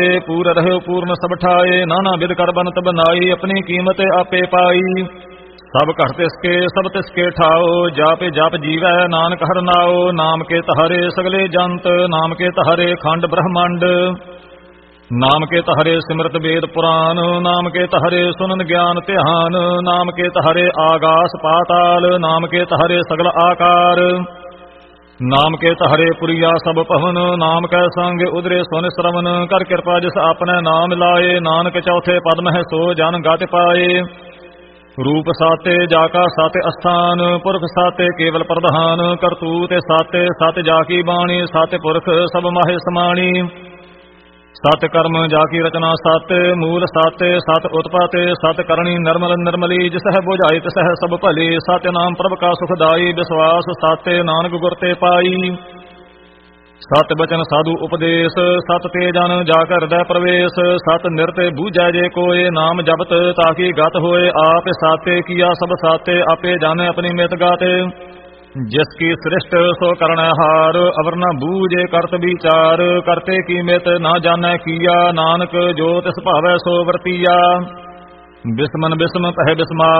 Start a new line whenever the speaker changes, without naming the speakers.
ਪੂਰ ਰਹਿ ਪੂਰਨ ਸਭ ਠਾਏ, ਨਾਨਾ ਬਿਦ ਕਰ ਬਨਤ ਬਨਾਈ, ਆਪਣੀ ਕੀਮਤ ਆਪੇ ਪਾਈ। ਸਭ ਘਟ ਤਿਸਕੇ ਸਭ ਤਿਸਕੇ ਠਾਓ, ਜਾਪੇ ਜਪ ਜੀਵੈ ਨਾਨਕ ਹਰਿ ਨਾਉ। ਨਾਮ ਕੇ ਤਹਰੇ ਸਗਲੇ ਜੰਤ, ਨਾਮ ਕੇ ਤਹਰੇ ਖੰਡ ਬ੍ਰਹਮੰਡ। ਨਾਮ ਕੇ ਤਹਰੇ ਸਿਮਰਤ ਵੇਦ ਪੁਰਾਨ, ਨਾਮ ਕੇ ਤਹਰੇ ਸੁਨਨ ਗਿਆਨ ਧਿਆਨ। ਨਾਮ ਕੇ ਤਹਰੇ ਆਗਾਸ ਪਾਤਾਲ, ਨਾਮ ਕੇ ਤਹਰੇ ਸਗਲ ਆਕਾਰ। ਨਾਮ ਕੇ ਤਹਰੇ ਪੁਰੀਆ ਸਭ ਭਵਨ, ਨਾਮ ਕੈ ਸੰਗ ਉਦਰੇ ਸੁਨ ਸਰਵਨ। ਕਰ ਕਿਰਪਾ ਜਿਸ ਆਪਨੇ ਨਾਮ ਲਾਏ, ਨਾਨਕ ਚੌਥੇ ਪਦ ਮਹਿ ਸੋ ਜਨ ਗਤਿ ਪਾਏ। ਰੂਪ ਸਾਤੇ ਜਾ ਕਾ ਸਤਿ ਅਸਥਾਨ, ਪੁਰਖ ਸਾਤੇ ਕੇਵਲ ਪ੍ਰਧਾਨ। ਕਰਤੂਤ ਸਾਤੇ ਸਤ ਜਾ ਕੀ ਬਾਣੀ, ਸਤਿ ਪੁਰਖ ਸਭ ਮਾਹੇ ਸਮਾਣੀ। ਸਤ ਕਰਮ ਜਾ ਕੀ ਰਚਨਾ ਸਤ, ਮੂਲ ਸਾਤੇ ਸਤ ਉਤਪਾਤੇ। ਸਤ ਕਰਨੀ ਨਰਮਲ ਨਿਰਮਲੀ, ਜਿਸਹਿ ਬੁਝਾਈ ਤਿਸਹਿ ਸਭ ਭਲੀ। ਸਤਿ ਨਾਮ ਪ੍ਰਭ ਕਾ ਸੁਖਦਾਈ, ਵਿਸ਼ਵਾਸ ਸਾਤੇ ਨਾਨਕ ਗੁਰ ਤੇ ਪਾਈ। ਸਤ ਬਚਨ ਸਾਧੂ ਉਪਦੇਸ਼, ਸਤ ਤੇ ਜਨ ਜਾ ਕੇ ਹਿਰਦੈ ਪ੍ਰਵੇਸ਼। ਸਤ ਨਿਰਤੇ ਬੂਝੈ ਜੇ ਕੋਏ, ਨਾਮ ਜਪਤ ਤਾਕੀ ਗਤ ਹੋਏ। ਆਪ ਸਾਤੇ ਕੀਆ ਸਭ ਸਾਤੇ, ਆਪੇ ਜਾਣੇ ਆਪਣੀ ਮਿਤ ਗਾਤੇ। ਜਿਸ ਕੀ ਸ੍ਰਿਸ਼ਟ ਸੋ ਕਰਣੈ ਹਾਰ, ਅਵਰ ਨ ਬੂਝੇ ਕਰਤ ਵਿਚਾਰ। ਕਰਤੇ ਕੀ ਮਿਤ ਨਾ ਜਾਣੈ ਕੀਆ, ਨਾਨਕ ਜੋ ਤਿਸ ਭਾਵੈ ਸੋ ਵਰਤੀਆ। ਬਿਸਮਨ ਬਿਸਮ ਪਹਿ ਬਿਸਮਾਰ,